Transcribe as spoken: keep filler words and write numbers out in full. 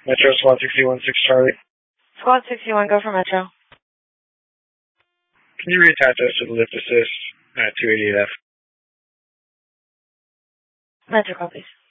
Metro Squad sixty-one, six Charlie. Squad sixty-one, go for Metro. Can you reattach us to the lift assist at two eighty-eight F? Metro copies.